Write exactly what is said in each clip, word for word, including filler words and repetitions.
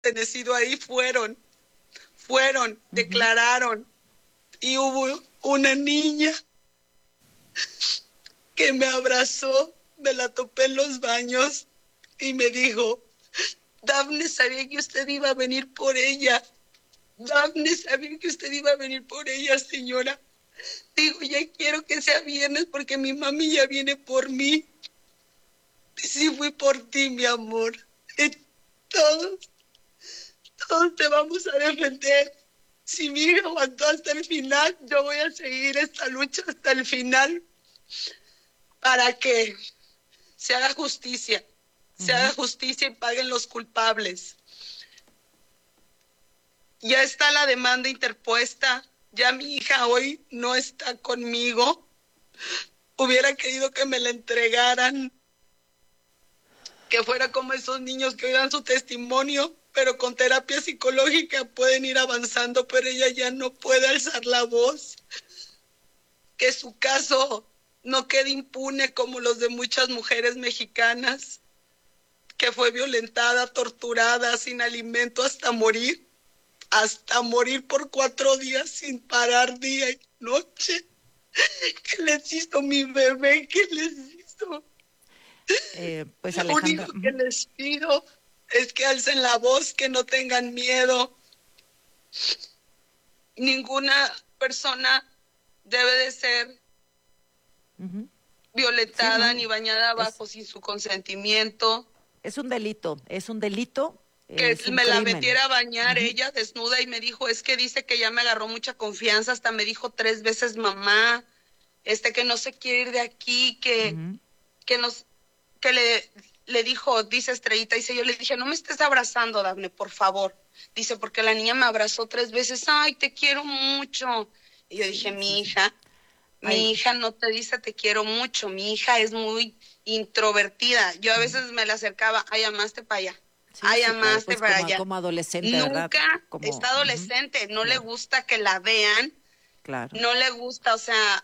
pertenecido ahí fueron, fueron, uh-huh. declararon, y hubo una niña que me abrazó, me la topé en los baños y me dijo, Dafne, sabía que usted iba a venir por ella. Dafne, sabía que usted iba a venir por ella, señora. Digo, ya quiero que sea viernes porque mi mami ya viene por mí. Sí fui por ti, mi amor. Y todos, todos te vamos a defender. Si mi hija aguantó hasta el final, yo voy a seguir esta lucha hasta el final para que se haga justicia. Se uh-huh. haga justicia y paguen los culpables. Ya está la demanda interpuesta. Ya mi hija hoy no está conmigo. Hubiera querido que me la entregaran, que fuera como esos niños que oigan su testimonio, pero con terapia psicológica pueden ir avanzando, pero ella ya no puede alzar la voz. Que su caso no quede impune como los de muchas mujeres mexicanas, que fue violentada, torturada, sin alimento hasta morir, hasta morir por cuatro días sin parar día y noche. ¿Qué les hizo mi bebé? ¿Qué les hizo? Eh, pues Lo Alejandra, único que les pido es que alcen la voz, que no tengan miedo. Ninguna persona debe de ser uh-huh. violentada sí, ¿no? ni bañada abajo es, sin su consentimiento. Es un delito, es un delito. Que es un me crimen. La metiera a bañar uh-huh. ella desnuda y me dijo, es que dice que ya me agarró mucha confianza, hasta me dijo tres veces mamá, este que no se quiere ir de aquí, que, uh-huh. que nos, que le, le dijo, dice Estrellita, dice, yo le dije, no me estés abrazando, Dafne, por favor. Dice, porque la niña me abrazó tres veces, ay, te quiero mucho. Y yo dije, mi hija, mi ay. hija no te dice te quiero mucho, mi hija es muy introvertida. Yo a veces uh-huh. me la acercaba, ay, amaste para allá. Sí, ay, sí, amaste pues para como, allá. Como adolescente, Nunca ¿verdad? Como, está adolescente, uh-huh. no claro. le gusta que la vean, claro. no le gusta, o sea,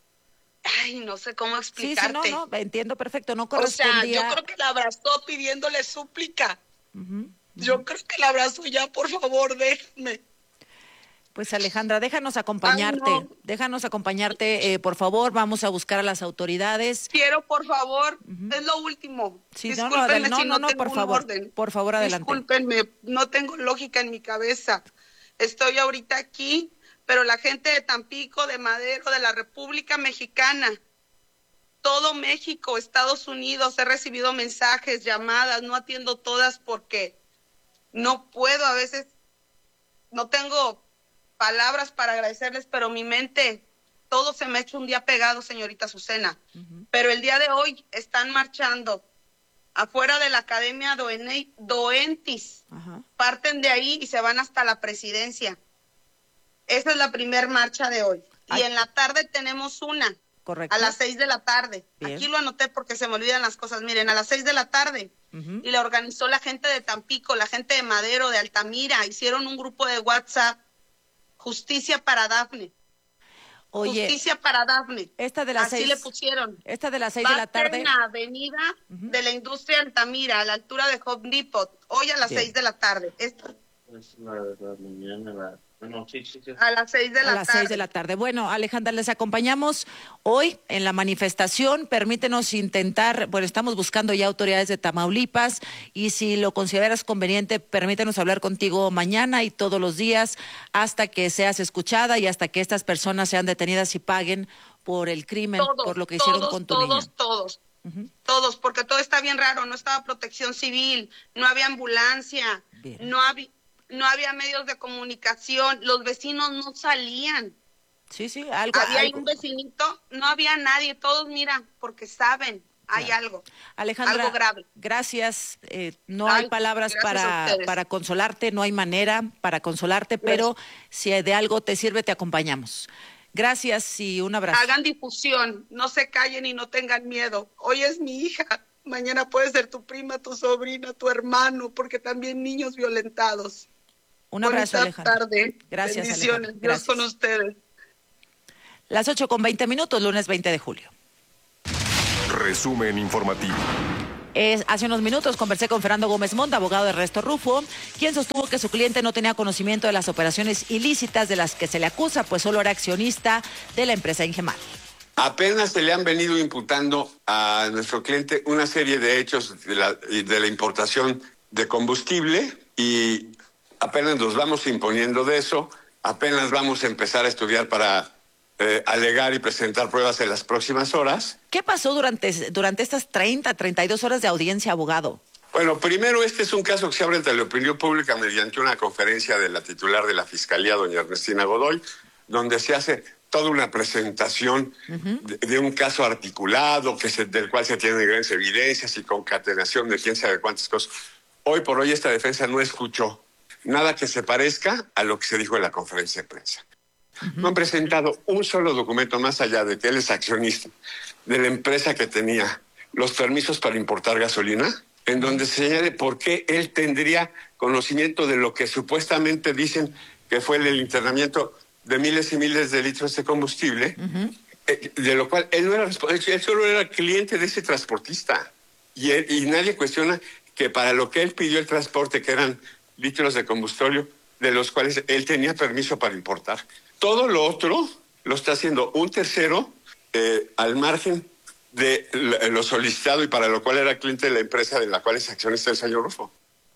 ay, no sé cómo explicarte. Sí, sí, no, no, entiendo perfecto, no correspondía. O sea, yo creo que la abrazó pidiéndole súplica. Uh-huh, uh-huh. Yo creo que la abrazó ya, por favor, déjame. Pues Alejandra, déjanos acompañarte, Ay, no. déjanos acompañarte, eh, por favor, vamos a buscar a las autoridades. Quiero, por favor, uh-huh. es lo último. Sí, Discúlpenme no, no, si no, no, no, tengo por un favor, orden. Por favor, adelante. Discúlpenme, no tengo lógica en mi cabeza. Estoy ahorita aquí, pero la gente de Tampico, de Madero, de la República Mexicana, todo México, Estados Unidos, he recibido mensajes, llamadas, no atiendo todas porque no puedo, a veces no tengo palabras para agradecerles, pero mi mente, todo se me ha hecho un día pegado, señorita Azucena. Uh-huh. Pero el día de hoy están marchando afuera de la Academia Doen- Doentis. Uh-huh. Parten de ahí y se van hasta la presidencia. Esa es la primer marcha de hoy. Ay. Y en la tarde tenemos una. Correcto. A las seis de la tarde. Bien. Aquí lo anoté porque se me olvidan las cosas. Miren, a las seis de la tarde. Uh-huh. Y la organizó la gente de Tampico, la gente de Madero, de Altamira. Hicieron un grupo de WhatsApp. Justicia para Dafne. Oye, Justicia para Dafne. Esta de las Así seis, le pusieron. Esta de las seis de la tarde. En la avenida uh-huh. de la industria Altamira, a la altura de Home Depot. Hoy a las Bien. seis de la tarde. Esta. Es la de la mañana, la... Bueno, sí, sí, sí. A las seis de la tarde. A las seis de la tarde. Bueno, Alejandra, les acompañamos hoy en la manifestación. Permítenos intentar, bueno, estamos buscando ya autoridades de Tamaulipas y si lo consideras conveniente, permítenos hablar contigo mañana y todos los días hasta que seas escuchada y hasta que estas personas sean detenidas y paguen por el crimen, todos, por lo que todos, hicieron con tu todos, niña. Todos, todos. Uh-huh. Todos, porque todo está bien raro. No estaba protección civil, no había ambulancia, bien. no había... No había medios de comunicación, los vecinos no salían. Sí, sí, algo. Había algo. un vecinito, no había nadie, todos miran, porque saben, hay claro. algo. Alejandra, algo grave. Gracias. Eh, no Ay, hay palabras para, para consolarte, no hay manera para consolarte, gracias. Pero si de algo te sirve, te acompañamos. Gracias y un abrazo. Hagan difusión, no se callen y no tengan miedo. Hoy es mi hija, mañana puede ser tu prima, tu sobrina, tu hermano, porque también niños violentados. Un abrazo, Alejandra. Tarde. Gracias, Bendiciones. Alejandra. Gracias. Dios con ustedes. Las ocho con veinte minutos, lunes veinte de julio. Resumen informativo. Es, hace unos minutos conversé con Fernando Gómez Montt, abogado de Ernesto Rufo, quien sostuvo que su cliente no tenía conocimiento de las operaciones ilícitas de las que se le acusa, pues solo era accionista de la empresa Ingemar. Apenas se le han venido imputando a nuestro cliente una serie de hechos de la, de la importación de combustible y apenas nos vamos imponiendo de eso, apenas vamos a empezar a estudiar para eh, alegar y presentar pruebas en las próximas horas. ¿Qué pasó durante, durante estas treinta, treinta y dos horas de audiencia, abogado? Bueno, primero este es un caso que se abre ante la opinión pública mediante una conferencia de la titular de la Fiscalía, doña Ernestina Godoy, donde se hace toda una presentación uh-huh. de, de un caso articulado que se, del cual se tienen grandes evidencias y concatenación de quién sabe cuántas cosas. Hoy por hoy esta defensa no escuchó nada que se parezca a lo que se dijo en la conferencia de prensa. Uh-huh. No han presentado un solo documento más allá de que él es accionista de la empresa que tenía los permisos para importar gasolina, en donde se señale por qué él tendría conocimiento de lo que supuestamente dicen que fue el internamiento de miles y miles de litros de combustible, uh-huh. eh, de lo cual él no era responsable, él solo era cliente de ese transportista. Y, él, y nadie cuestiona que para lo que él pidió el transporte, que eran litros de combustible, de los cuales él tenía permiso para importar. Todo lo otro lo está haciendo un tercero eh, al margen de lo solicitado y para lo cual era cliente de la empresa de la cual es accionista el señor Rufo.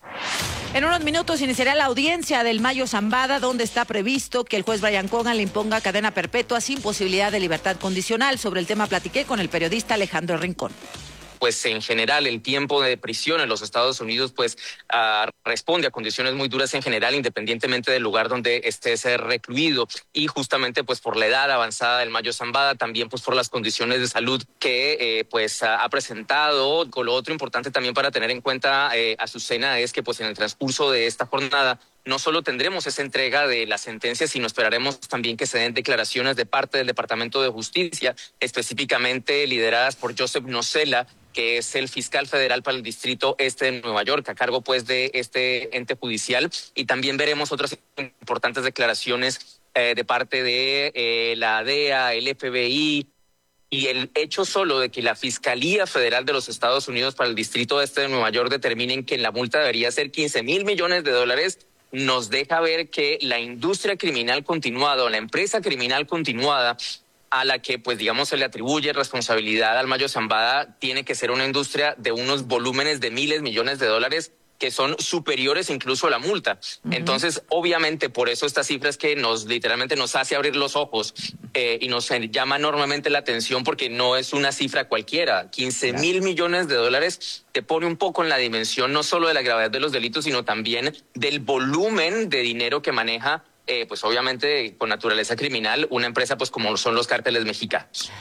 En unos minutos iniciará la audiencia del Mayo Zambada, donde está previsto que el juez Brian Cogan le imponga cadena perpetua sin posibilidad de libertad condicional. Sobre el tema platiqué con el periodista Alejandro Rincón. Pues en general el tiempo de prisión en los Estados Unidos pues uh, responde a condiciones muy duras en general, independientemente del lugar donde estés recluido, y justamente pues por la edad avanzada del Mayo Zambada, también pues por las condiciones de salud que eh, pues ha presentado. Con lo otro importante también para tener en cuenta, eh, Azucena, es que pues en el transcurso de esta jornada no solo tendremos esa entrega de la sentencia, sino esperaremos también que se den declaraciones de parte del Departamento de Justicia, específicamente lideradas por Joseph Nocella, que es el fiscal federal para el Distrito Este de Nueva York, a cargo pues de este ente judicial, y también veremos otras importantes declaraciones eh, de parte de eh, la D E A, el F B I, y el hecho solo de que la Fiscalía Federal de los Estados Unidos para el Distrito Este de Nueva York determinen que la multa debería ser quince mil millones de dólares, nos deja ver que la industria criminal continuada o la empresa criminal continuada a la que, pues digamos, se le atribuye responsabilidad al Mayo Zambada, tiene que ser una industria de unos volúmenes de miles, millones de dólares que son superiores incluso a la multa. Uh-huh. Entonces, obviamente, por eso esta cifra es que nos literalmente nos hace abrir los ojos eh, y nos llama enormemente la atención, porque no es una cifra cualquiera. quince mil millones de dólares te pone un poco en la dimensión no solo de la gravedad de los delitos, sino también del volumen de dinero que maneja, eh, pues obviamente con naturaleza criminal, una empresa pues como son los cárteles mexicanos.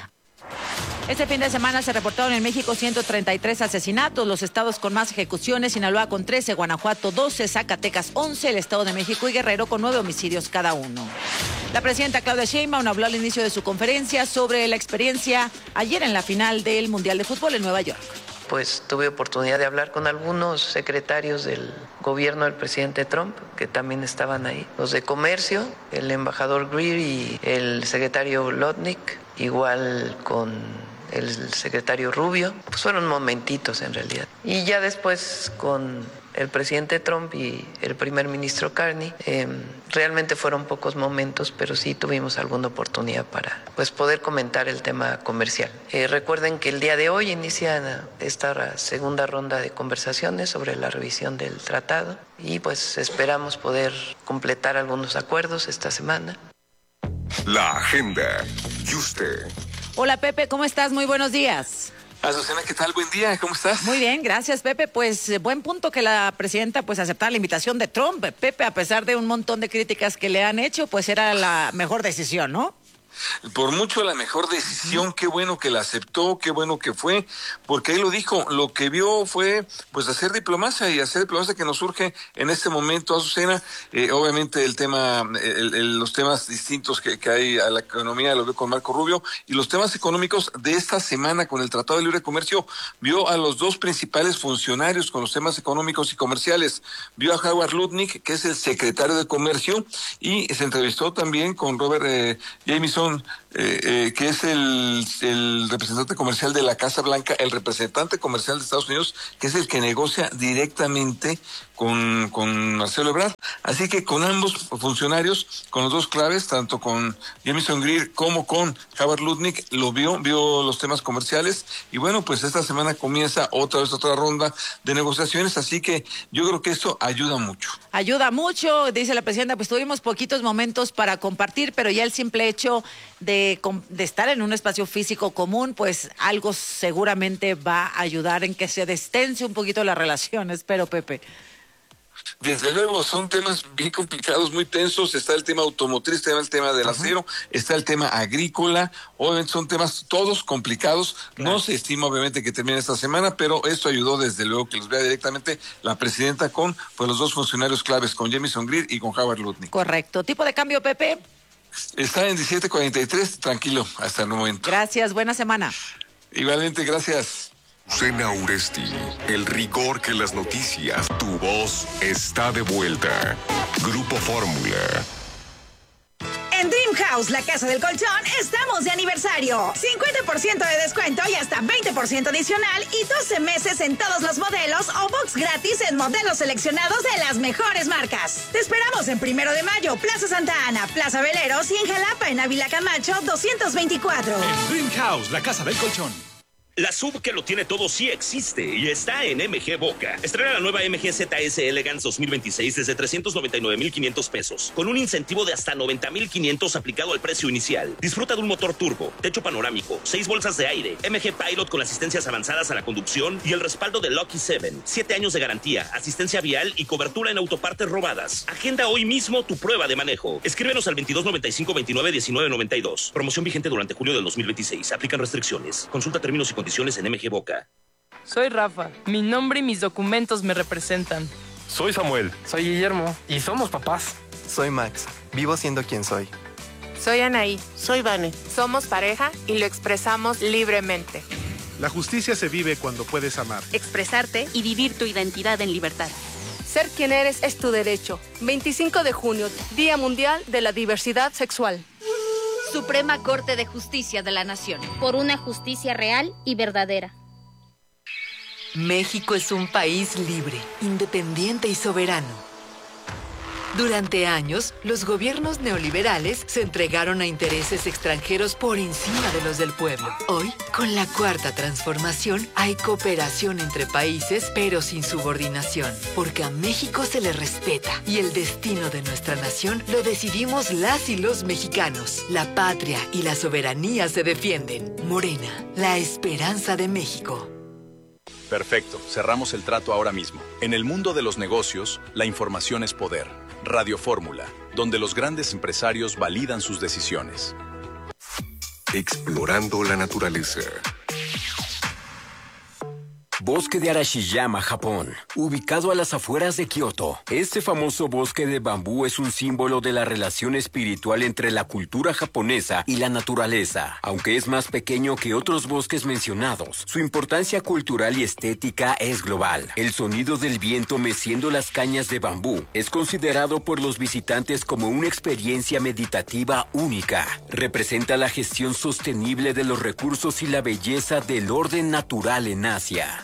Este fin de semana se reportaron en México ciento treinta y tres asesinatos, los estados con más ejecuciones: Sinaloa con trece, Guanajuato doce, Zacatecas once, el Estado de México y Guerrero con nueve homicidios cada uno. La presidenta Claudia Sheinbaum habló al inicio de su conferencia sobre la experiencia ayer en la final del Mundial de Fútbol en Nueva York. Pues tuve oportunidad de hablar con algunos secretarios del gobierno del presidente Trump, que también estaban ahí. Los de Comercio, el embajador Greer y el secretario Lotnick, igual con el secretario Rubio. Pues fueron momentitos en realidad. Y ya después con el presidente Trump y el primer ministro Carney, eh, realmente fueron pocos momentos, pero sí tuvimos alguna oportunidad para pues, poder comentar el tema comercial. Eh, recuerden que el día de hoy inicia esta segunda ronda de conversaciones sobre la revisión del tratado y pues esperamos poder completar algunos acuerdos esta semana. La agenda. ¿Y usted? Hola Pepe, ¿cómo estás? Muy buenos días. Azucena, ¿qué tal? Buen día, ¿cómo estás? Muy bien, gracias Pepe. Pues eh, buen punto que la presidenta pues aceptara la invitación de Trump. Pepe, a pesar de un montón de críticas que le han hecho, pues era la mejor decisión, ¿no? Por mucho la mejor decisión, qué bueno que la aceptó, qué bueno que fue, porque ahí lo dijo, lo que vio fue pues hacer diplomacia y hacer diplomacia que nos surge en este momento, Azucena. Eh, obviamente el tema, el, el, los temas distintos que, que hay a la economía lo vio con Marco Rubio, y los temas económicos de esta semana con el Tratado de Libre Comercio, vio a los dos principales funcionarios con los temas económicos y comerciales. Vio a Howard Lutnick, que es el secretario de Comercio, y se entrevistó también con Robert eh, Jameson eh, eh, que es el, el representante comercial de la Casa Blanca, el representante comercial de Estados Unidos, que es el que negocia directamente con, con Marcelo Ebrard. Así que con ambos funcionarios, con los dos claves, tanto con Jamieson Greer como con Howard Lutnick, lo vio, vio los temas comerciales, y bueno, pues esta semana comienza otra vez otra ronda de negociaciones, así que yo creo que esto ayuda mucho. Ayuda mucho, dice la presidenta, pues tuvimos poquitos momentos para compartir, pero ya el simple hecho de, de estar en un espacio físico común, pues algo seguramente va a ayudar en que se destense un poquito la relación, espero, Pepe. Desde luego, son temas bien complicados, muy tensos. Está el tema automotriz, está el tema del acero, está el tema agrícola. Obviamente son temas todos complicados. Claro. No se estima, obviamente, que termine esta semana, pero esto ayudó, desde luego, que los vea directamente la presidenta con pues los dos funcionarios claves, con Jamieson Greer y con Howard Lutnick. Correcto. ¿Tipo de cambio, Pepe? Está en diecisiete cuarenta y tres, tranquilo, hasta el momento. Gracias, buena semana. Igualmente, gracias. Sena Uresti, el rigor que las noticias, tu voz está de vuelta. Grupo Fórmula. En Dream House, la casa del colchón, estamos de aniversario. cincuenta por ciento de descuento y hasta veinte por ciento adicional y doce meses en todos los modelos o box gratis en modelos seleccionados de las mejores marcas. Te esperamos en Primero de Mayo, Plaza Santa Ana, Plaza Veleros y en Jalapa, en Ávila Camacho doscientos veinticuatro. En Dream House, la casa del colchón. La S U V que lo tiene todo sí existe y está en M G Boca. Estrena la nueva M G Z S Elegance dos mil veintiséis desde trescientos noventa y nueve mil quinientos pesos, con un incentivo de hasta noventa mil quinientos aplicado al precio inicial. Disfruta de un motor turbo, techo panorámico, seis bolsas de aire, M G Pilot con asistencias avanzadas a la conducción y el respaldo de Lucky siete. Siete años de garantía, asistencia vial y cobertura en autopartes robadas. Agenda hoy mismo tu prueba de manejo. Escríbenos al veintidós noventa y cinco veintinueve diecinueve noventa y dos. Promoción vigente durante julio del dos mil veintiséis. Aplican restricciones. Consulta términos y condiciones en M G Boca. Soy Rafa. Mi nombre y mis documentos me representan. Soy Samuel. Soy Guillermo. Y somos papás. Soy Max. Vivo siendo quien soy. Soy Anaí. Soy Vane. Somos pareja y lo expresamos libremente. La justicia se vive cuando puedes amar, expresarte y vivir tu identidad en libertad. Ser quien eres es tu derecho. veinticinco de junio, Día Mundial de la Diversidad Sexual. Suprema Corte de Justicia de la Nación. Por una justicia real y verdadera. México es un país libre, independiente y soberano. Durante años, los gobiernos neoliberales se entregaron a intereses extranjeros por encima de los del pueblo. Hoy, con la Cuarta Transformación, hay cooperación entre países, pero sin subordinación, porque a México se le respeta y el destino de nuestra nación lo decidimos las y los mexicanos. La patria y la soberanía se defienden. Morena, la esperanza de México. Perfecto, cerramos el trato ahora mismo. En el mundo de los negocios, la información es poder. Radio Fórmula, donde los grandes empresarios validan sus decisiones. Explorando la naturaleza. Bosque de Arashiyama, Japón, ubicado a las afueras de Kioto. Este famoso bosque de bambú es un símbolo de la relación espiritual entre la cultura japonesa y la naturaleza. Aunque es más pequeño que otros bosques mencionados, su importancia cultural y estética es global. El sonido del viento meciendo las cañas de bambú es considerado por los visitantes como una experiencia meditativa única. Representa la gestión sostenible de los recursos y la belleza del orden natural en Asia.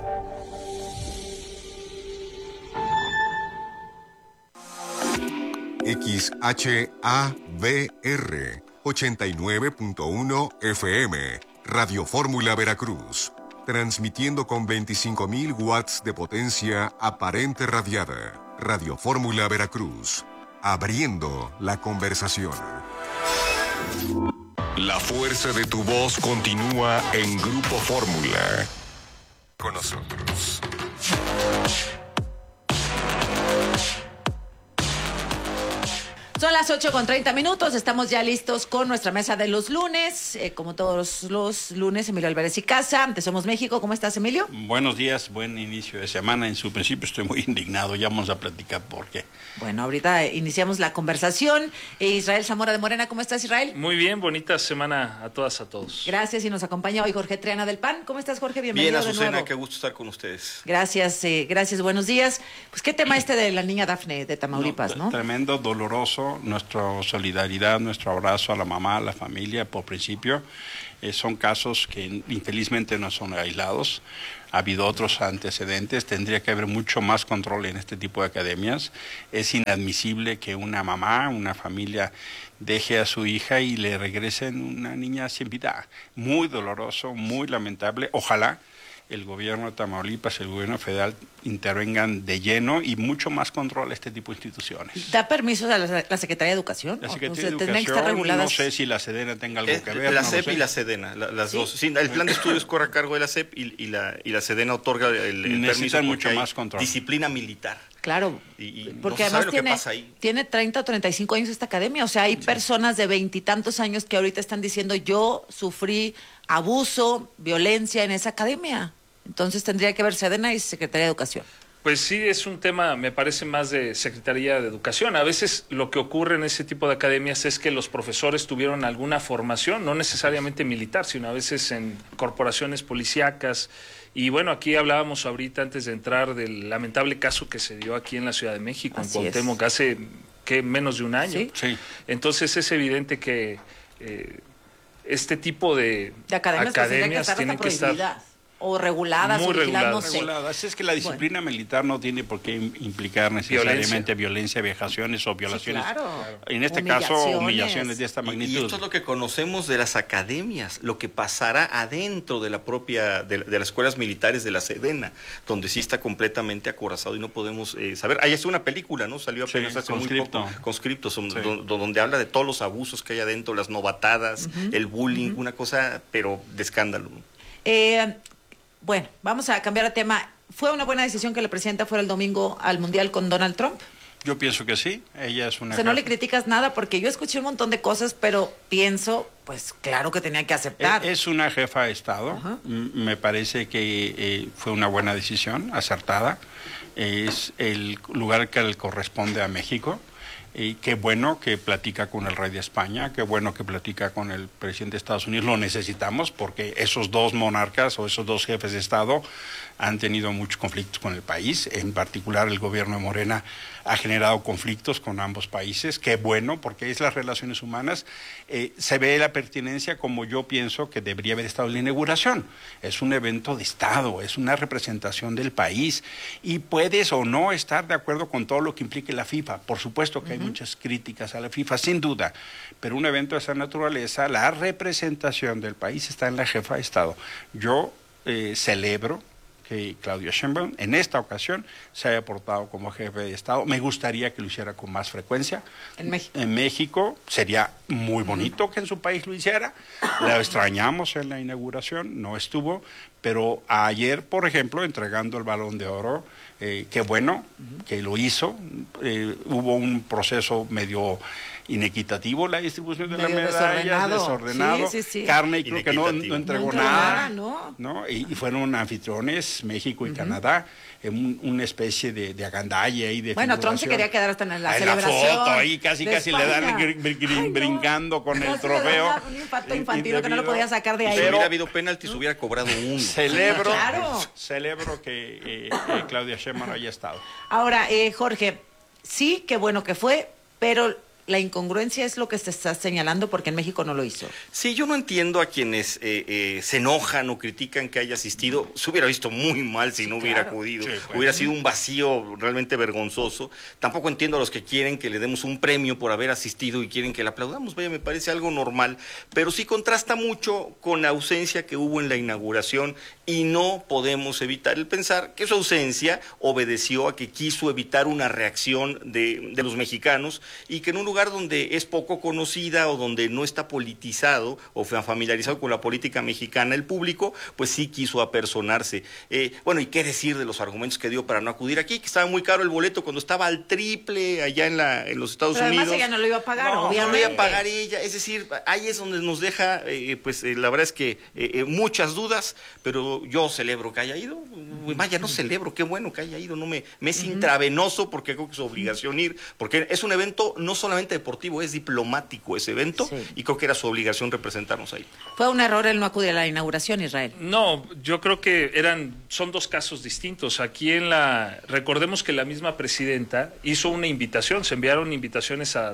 X H A V R ochenta y nueve punto uno F M, Radio Fórmula Veracruz, transmitiendo con veinticinco mil watts de potencia aparente radiada. Radio Fórmula Veracruz, abriendo la conversación. La fuerza de tu voz continúa en Grupo Fórmula. Con nosotros. Son las ocho con treinta minutos, estamos ya listos con nuestra mesa de los lunes, eh, como todos los lunes, Emilio Álvarez y Casa, de Somos México. ¿Cómo estás, Emilio? Buenos días, buen inicio de semana. En su principio estoy muy indignado, ya vamos a platicar por qué. Bueno, ahorita iniciamos la conversación. Eh, Israel Zamora de Morena, ¿cómo estás, Israel? Muy bien, bonita semana a todas, a todos. Gracias, y nos acompaña hoy Jorge Triana del P A N. ¿Cómo estás, Jorge? Bienvenido. Bien, Azucena, de nuevo. Qué gusto estar con ustedes. Gracias, eh, gracias, buenos días. Pues qué tema este de la niña Dafne de Tamaulipas, ¿no? ¿no? Tremendo, doloroso. nuestro, nuestra solidaridad, nuestro abrazo a la mamá, a la familia, por principio. Eh, son casos que infelizmente no son aislados. Ha habido otros antecedentes, tendría que haber mucho más control en este tipo de academias. Es inadmisible que una mamá, una familia deje a su hija y le regresen una niña sin vida. Muy doloroso, muy lamentable. Ojalá el gobierno de Tamaulipas, el gobierno federal intervengan de lleno y mucho más control a este tipo de instituciones. ¿Da permisos a la, la Secretaría de Educación? La Secretaría o sea, de Educación, reguladas... no sé si la Sedena tenga algo es, que ver. La no C E P sé. y la Sedena, la, las ¿Sí? dos. Sí, el plan de estudios corre a cargo de la C E P y, y, la, y la Sedena otorga el, el permiso. Necesitan mucho más control. Disciplina militar. Claro, y, y porque no se además sabe lo tiene, que pasa ahí. tiene treinta o treinta y cinco años esta academia, o sea, hay sí. personas de veintitantos años que ahorita están diciendo yo sufrí abuso, violencia en esa academia. Entonces tendría que ver Sedena y Secretaría de Educación. Pues sí, es un tema, me parece, más de Secretaría de Educación. A veces lo que ocurre en ese tipo de academias es que los profesores tuvieron alguna formación, no necesariamente militar, sino a veces en corporaciones policíacas. Y bueno, aquí hablábamos ahorita, antes de entrar, del lamentable caso que se dio aquí en la Ciudad de México, Así en Cuauhtémoc, hace ¿qué? menos de un año. ¿Sí? Sí. Entonces es evidente que eh, este tipo de, de academias, academias pues, tienen que estar... o reguladas Muy o vigiladas, no sé. Reguladas. Es que la disciplina bueno. militar no tiene por qué implicar necesariamente violencia, violencia vejaciones o violaciones. Sí, claro. En este caso, humillaciones de esta magnitud. Y, y esto es lo que conocemos de las academias, lo que pasará adentro de la propia, de, de las escuelas militares de la Sedena, donde sí está completamente acorazado y no podemos eh, saber. Ahí es una película, ¿no? Salió apenas sí, hace conscripto. muy poco. Conscripto, son, sí. do, donde habla de todos los abusos que hay adentro, las novatadas, uh-huh. el bullying, uh-huh. una cosa, pero de escándalo. Eh... Bueno, vamos a cambiar de tema. ¿Fue una buena decisión que la presidenta fuera el domingo al Mundial con Donald Trump? Yo pienso que sí. Ella es una... O sea, no le criticas nada porque yo escuché un montón de cosas, pero pienso, pues claro que tenía que aceptar. Es una jefa de Estado. Uh-huh. Me parece que eh, fue una buena decisión, acertada. Es el lugar que le corresponde a México. Y qué bueno que platica con el rey de España, qué bueno que platica con el presidente de Estados Unidos, lo necesitamos porque esos dos monarcas o esos dos jefes de Estado han tenido muchos conflictos con el país, en particular el gobierno de Morena ha generado conflictos con ambos países, qué bueno, porque es las relaciones humanas, eh, se ve la pertinencia como yo pienso que debería haber estado en la inauguración, es un evento de Estado, es una representación del país, y puedes o no estar de acuerdo con todo lo que implique la FIFA, por supuesto que uh-huh. hay muchas críticas a la FIFA, sin duda, pero un evento de esa naturaleza, la representación del país está en la jefa de Estado. Yo eh, celebro que Claudia Sheinbaum en esta ocasión se haya portado como jefe de Estado. Me gustaría que lo hiciera con más frecuencia. En México. En México sería muy bonito que en su país lo hiciera. La extrañamos en la inauguración, no estuvo, pero ayer, por ejemplo, entregando el Balón de Oro, eh, qué bueno que lo hizo. Eh, hubo un proceso medio inequitativo la distribución de medio la medalla, desordenado, desordenado. Sí, sí, sí. Carne, y creo que no, no entregó no nada, ¿no? ¿no? Y, y fueron anfitriones, México y uh-huh. Canadá, en un, una especie de, de agandalla y de bueno, Trump se quería quedar hasta en la en celebración. La foto, ahí casi casi España. le dan gr gr gr Ay, brincando no. con no, el trofeo. Un infarto infantil que no lo podía sacar de ahí. Si hubiera habido penalti, se hubiera cobrado uno. Celebro, claro. celebro que eh, eh, Claudia Sheinbaum haya estado. Ahora, eh, Jorge, sí, qué bueno que fue, pero la incongruencia es lo que se está señalando porque en México no lo hizo. Sí, yo no entiendo a quienes eh, eh, se enojan o critican que haya asistido. Se hubiera visto muy mal si sí, no hubiera claro. acudido. Sí, bueno. Hubiera sido un vacío realmente vergonzoso. Tampoco entiendo a los que quieren que le demos un premio por haber asistido y quieren que le aplaudamos. Vaya, me parece algo normal. Pero sí contrasta mucho con la ausencia que hubo en la inauguración y no podemos evitar el pensar que su ausencia obedeció a que quiso evitar una reacción de, de los mexicanos y que en un lugar donde es poco conocida o donde no está politizado o familiarizado con la política mexicana el público, pues sí quiso apersonarse. Eh, bueno, ¿y qué decir de los argumentos que dio para no acudir aquí? Que estaba muy caro el boleto cuando estaba al triple allá en, la, en los Estados Pero Unidos. Además ella no lo iba a pagar, no, obviamente. No lo iba a pagar ella, es decir, ahí es donde nos deja, eh, pues eh, la verdad es que eh, muchas dudas, pero yo celebro que haya ido. Vaya, no celebro, qué bueno que haya ido, no me, me es uh-huh. intravenoso porque creo que es su obligación ir, porque es un evento no solamente deportivo, es diplomático ese evento sí. y creo que era su obligación representarnos ahí. ¿Fue un error el no acudir a la inauguración, Israel? No, yo creo que eran son dos casos distintos. Aquí en la recordemos que la misma presidenta hizo una invitación, se enviaron invitaciones a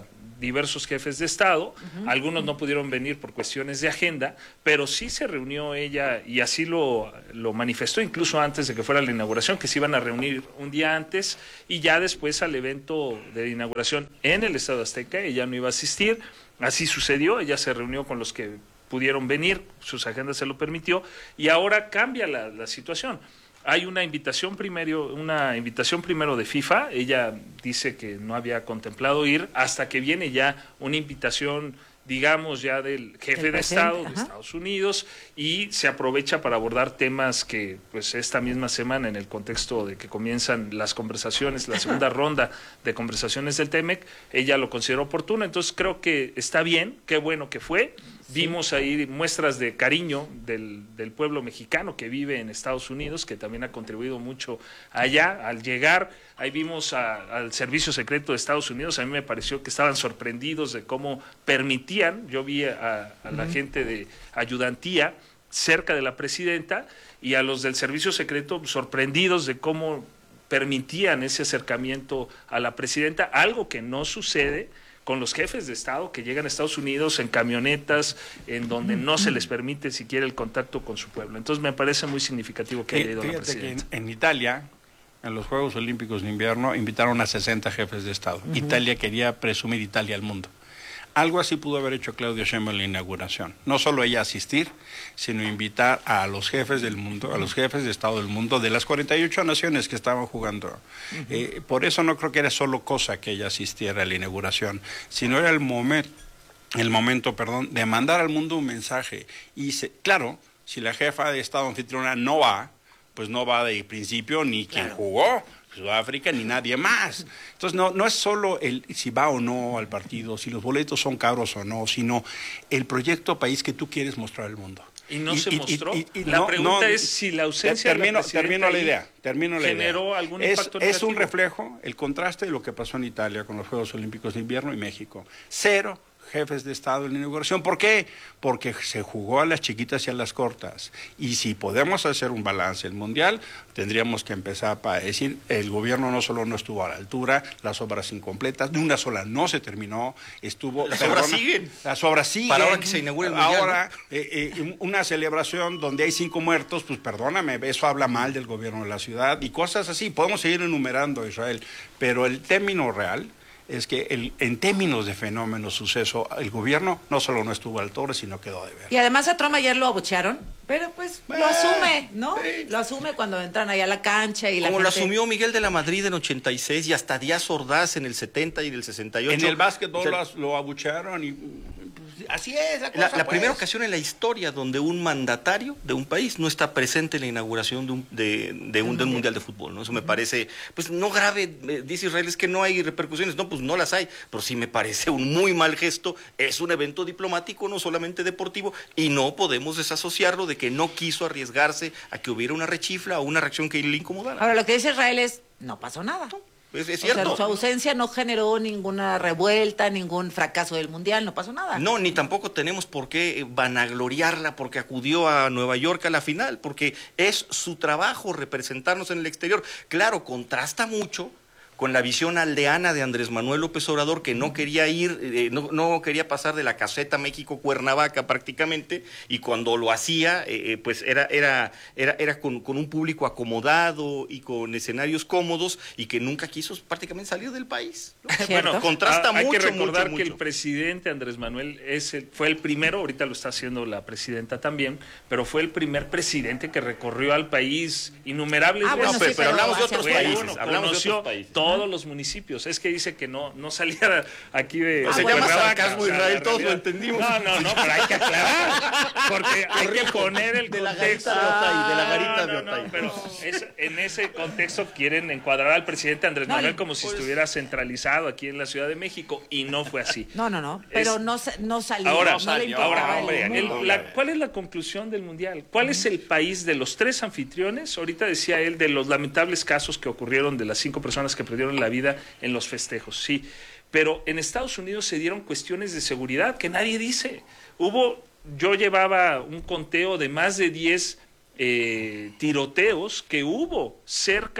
diversos jefes de Estado, uh-huh. algunos no pudieron venir por cuestiones de agenda, pero sí se reunió ella y así lo, lo manifestó incluso antes de que fuera la inauguración, que se iban a reunir un día antes y ya después al evento de inauguración en el Estadio Azteca ella no iba a asistir, así sucedió, ella se reunió con los que pudieron venir, sus agendas se lo permitió y ahora cambia la, la situación. Hay una invitación primero, una invitación primero de FIFA, ella dice que no había contemplado ir hasta que viene ya una invitación, digamos, ya del jefe de Estado de Estados Unidos y se aprovecha para abordar temas que pues esta misma semana en el contexto de que comienzan las conversaciones, la segunda ronda de conversaciones del TEMEC, ella lo consideró oportuno, entonces creo que está bien, qué bueno que fue. Vimos ahí muestras de cariño del, del pueblo mexicano que vive en Estados Unidos, que también ha contribuido mucho allá. Al llegar, ahí vimos a, al Servicio Secreto de Estados Unidos, a mí me pareció que estaban sorprendidos de cómo permitían, yo vi a, a la gente de ayudantía cerca de la presidenta y a los del Servicio Secreto sorprendidos de cómo permitían ese acercamiento a la presidenta, algo que no sucede con los jefes de Estado que llegan a Estados Unidos en camionetas, en donde no se les permite siquiera el contacto con su pueblo. Entonces me parece muy significativo que haya ido la presidenta. Que en, en Italia, en los Juegos Olímpicos de Invierno, invitaron a sesenta jefes de Estado. Uh-huh. Italia quería presumir Italia al mundo. Algo así pudo haber hecho Claudia Sheinbaum en la inauguración. No solo ella asistir, sino invitar a los jefes del mundo, a los jefes de Estado del mundo, de las cuarenta y ocho naciones que estaban jugando. Uh-huh. Eh, por eso no creo que era solo cosa que ella asistiera a la inauguración, sino era el momento, el momento, perdón, de mandar al mundo un mensaje. Y se, claro, si la jefa de Estado anfitriona no va, pues no va de principio ni claro. quien jugó. Sudáfrica ni nadie más. Entonces no, no es solo el si va o no al partido, si los boletos son caros o no, sino el proyecto país que tú quieres mostrar al mundo. Y no y, se y, mostró. Y, y, y, la no, pregunta no, es si la ausencia termino, de la termino la idea. Termino la generó idea. algún es, impacto es negativo. un reflejo, el contraste de lo que pasó en Italia con los Juegos Olímpicos de Invierno y México. Cero jefes de Estado en la inauguración. ¿Por qué? Porque se jugó a las chiquitas y a las cortas. Y si podemos hacer un balance el Mundial, tendríamos que empezar para decir, el gobierno no solo no estuvo a la altura, las obras incompletas, de una sola no se terminó, estuvo... Las perdona, obras siguen. Las obras siguen. Para ahora que se inaugure el Mundial. Ahora, ¿no? eh, eh, una celebración donde hay cinco muertos, pues perdóname, eso habla mal del gobierno de la ciudad y cosas así. Podemos seguir enumerando, Israel, pero el término real es que el, en términos de fenómeno, suceso, el gobierno no solo no estuvo al toro, sino quedó de ver. Y además a Trump ayer lo abuchearon, pero pues eh, lo asume, ¿no? Eh. Lo asume cuando entran ahí a la cancha y la Como gente... lo asumió Miguel de la Madrid en ochenta y seis y hasta Díaz Ordaz en el setenta y en el sesenta y ocho. En el básquetbol o sea, lo, lo abuchearon y... Pues, así es la cosa. La, la pues. primera ocasión en la historia donde un mandatario de un país no está presente en la inauguración de un, de, de un, de un mundial de fútbol, ¿no? Eso me parece, pues no grave, eh, dice Israel, es que no hay repercusiones, no, pues no las hay, pero sí me parece un muy mal gesto, es un evento diplomático, no solamente deportivo, y no podemos desasociarlo de que no quiso arriesgarse a que hubiera una rechifla o una reacción que le incomodara. Ahora, lo que dice Israel es, no pasó nada. Es, es cierto. O sea, su ausencia no generó ninguna revuelta, ningún fracaso del Mundial, no pasó nada. No, ni tampoco tenemos por qué vanagloriarla porque acudió a Nueva York a la final, porque es su trabajo representarnos en el exterior. Claro, contrasta mucho con la visión aldeana de Andrés Manuel López Obrador, que no quería ir, eh, no, no quería pasar de la caseta México-Cuernavaca prácticamente, y cuando lo hacía, eh, pues era, era, era, era con, con un público acomodado y con escenarios cómodos, y que nunca quiso prácticamente salir del país. Bueno, contrasta hay mucho, que recordar mucho, que mucho. el presidente Andrés Manuel es el, fue el primero, ahorita lo está haciendo la presidenta también, pero fue el primer presidente que recorrió al país innumerables ah, veces. bueno, sí, pero, pero hablamos de otros bueno, países, bueno, hablamos de otros países. Todos los municipios. Es que dice que no, no saliera aquí de. Ah, se llama sarcasmo, Israel, todos lo entendimos. No, no, no, pero hay que aclarar. Porque hay que poner el de la contexto. garita de Otay, de la garita no, de no, Otay. no, pero es, en ese contexto quieren encuadrar al presidente Andrés no, Manuel como pues, si estuviera centralizado aquí en la Ciudad de México, y no fue así. No, no, no. Pero es, no, no salió. Ahora, no salió, le importaba ahora, el hombre, mundo. el, la, ¿cuál es la conclusión del Mundial? ¿Cuál es el país de los tres anfitriones? Ahorita decía él de los lamentables casos que ocurrieron de las cinco personas que perdieron la vida en los festejos, sí. Pero en Estados Unidos se dieron cuestiones de seguridad que nadie dice. Hubo, yo llevaba un conteo de más de diez eh, tiroteos que hubo cerca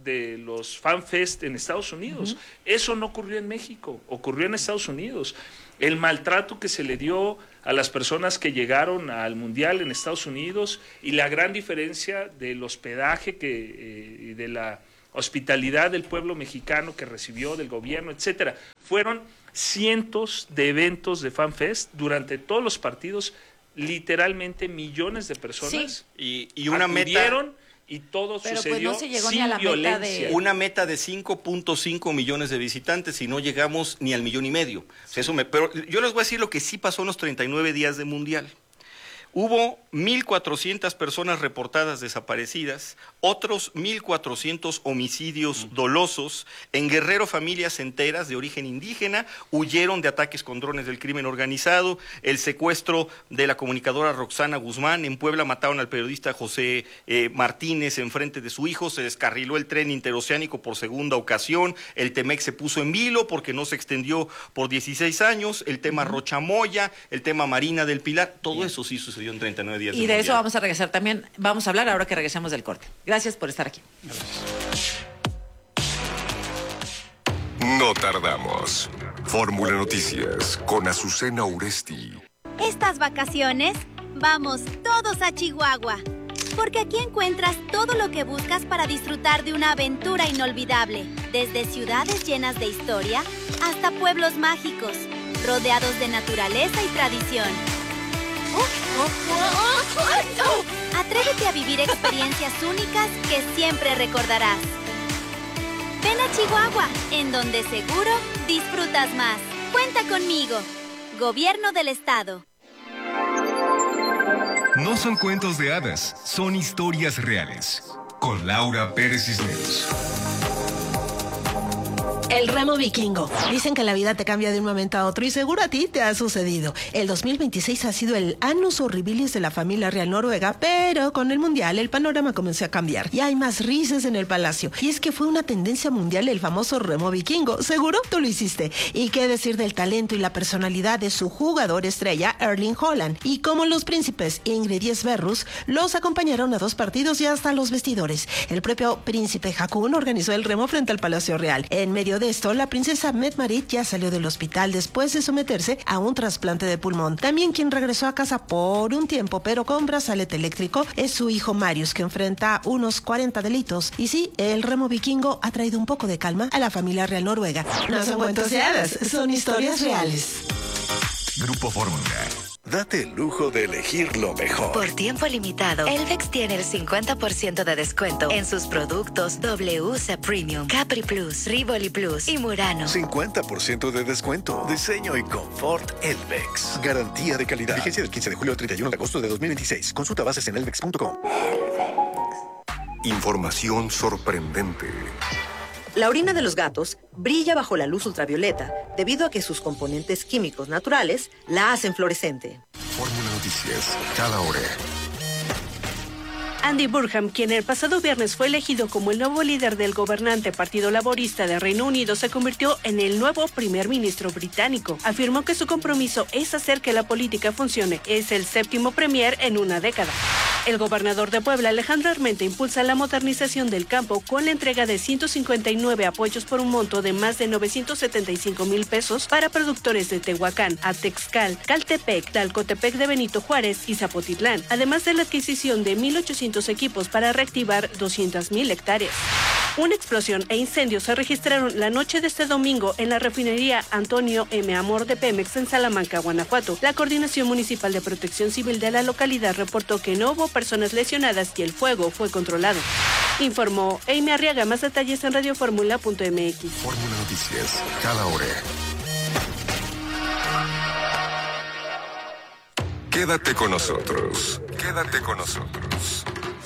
de los FanFest en Estados Unidos. Uh-huh. Eso no ocurrió en México, ocurrió en Estados Unidos. El maltrato que se le dio a las personas que llegaron al Mundial en Estados Unidos y la gran diferencia del hospedaje que, eh, y de la hospitalidad del pueblo mexicano que recibió, del gobierno, etcétera. Fueron cientos de eventos de FanFest durante todos los partidos, literalmente millones de personas. Sí. Y, y una acudieron, meta... Y todo Pero sucedió pues no se llegó sin ni a la violencia. Meta de... Una meta de cinco punto cinco millones de visitantes y no llegamos ni al millón y medio. O sea, eso me... Pero yo les voy a decir lo que sí pasó en los treinta y nueve días de Mundial. Hubo mil cuatrocientas personas reportadas desaparecidas, otros mil cuatrocientos homicidios dolosos. En Guerrero, familias enteras de origen indígena huyeron de ataques con drones del crimen organizado. El secuestro de la comunicadora Roxana Guzmán. En Puebla mataron al periodista José eh, Martínez en frente de su hijo. Se descarriló el tren interoceánico por segunda ocasión. El Temec se puso en vilo porque no se extendió por dieciséis años. El tema uh-huh. Rochamoya, el tema Marina del Pilar, todo Bien. Eso sí sucedió en treinta y nueve días. Y de, de eso vamos a regresar también, vamos a hablar ahora que regresemos del corte. Gracias por estar aquí. Gracias. No tardamos. Fórmula Noticias con Azucena Uresti. Estas vacaciones vamos todos a Chihuahua, porque aquí encuentras todo lo que buscas para disfrutar de una aventura inolvidable, desde ciudades llenas de historia hasta pueblos mágicos, rodeados de naturaleza y tradición. Atrévete a vivir experiencias únicas que siempre recordarás. Ven a Chihuahua, en donde seguro disfrutas más. Cuenta conmigo. Gobierno del Estado. No son cuentos de hadas, son historias reales. Con Laura Pérez Cisneros. El remo vikingo. Dicen que la vida te cambia de un momento a otro y seguro a ti te ha sucedido. El dos mil veintiséis ha sido el annus horribilis de la familia real noruega, pero con el mundial el panorama comenzó a cambiar y hay más risas en el palacio. Y es que fue una tendencia mundial el famoso remo vikingo. Seguro tú lo hiciste. Y qué decir del talento y la personalidad de su jugador estrella, Erling Haaland. Y como los príncipes Ingrid y Sverrus los acompañaron a dos partidos y hasta los vestidores. El propio príncipe Haakon organizó el remo frente al Palacio Real. En medio de esto, la princesa Mette-Marit ya salió del hospital después de someterse a un trasplante de pulmón. También quien regresó a casa por un tiempo, pero con brazalete eléctrico, es su hijo Marius, que enfrenta unos cuarenta delitos. Y sí, el remo vikingo ha traído un poco de calma a la familia real noruega. No son cuentos de hadas, son historias reales. Grupo Fórmula. Date el lujo de elegir lo mejor. Por tiempo limitado, Elvex tiene el cincuenta por ciento de descuento en sus productos W C A Premium, Capri Plus, Rivoli Plus y Murano. cincuenta por ciento de descuento. Diseño y confort Elvex. Garantía de calidad. Vigencia del quince de julio al treinta y uno de agosto de dos mil veintiséis. Consulta bases en elvex punto com. Información sorprendente. La orina de los gatos brilla bajo la luz ultravioleta debido a que sus componentes químicos naturales la hacen fluorescente. Fórmula Noticias, cada hora. Andy Burnham, quien el pasado viernes fue elegido como el nuevo líder del gobernante Partido Laborista de Reino Unido, se convirtió en el nuevo primer ministro británico. Afirmó que su compromiso es hacer que la política funcione. Es el séptimo premier en una década. El gobernador de Puebla, Alejandro Armenta, impulsa la modernización del campo con la entrega de ciento cincuenta y nueve apoyos por un monto de más de novecientos setenta y cinco mil pesos para productores de Tehuacán, Atexcal, Caltepec, Talcotepec de Benito Juárez y Zapotitlán, además de la adquisición de mil ochocientos equipos para reactivar doscientas mil hectáreas. Una explosión e incendios se registraron la noche de este domingo en la refinería Antonio M. Amor de Pemex en Salamanca, Guanajuato. La Coordinación Municipal de Protección Civil de la localidad reportó que no hubo personas lesionadas y el fuego fue controlado. Informó Amy Arriaga. Más detalles en radioformula punto m x. Fórmula Noticias, cada hora. Quédate con nosotros. Quédate con nosotros.